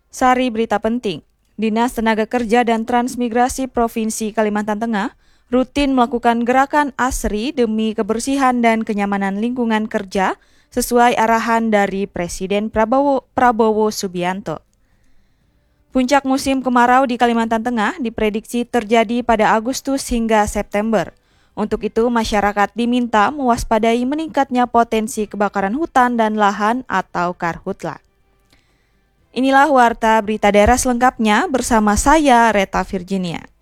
Sari berita penting, Dinas Tenaga Kerja dan Transmigrasi Provinsi Kalimantan Tengah rutin melakukan gerakan ASRI demi kebersihan dan kenyamanan lingkungan kerja sesuai arahan dari Presiden Prabowo Subianto. Puncak musim kemarau di Kalimantan Tengah diprediksi terjadi pada Agustus hingga September. Untuk itu, masyarakat diminta mewaspadai meningkatnya potensi kebakaran hutan dan lahan atau karhutla. Inilah warta berita daerah selengkapnya bersama saya, Reta Virginia.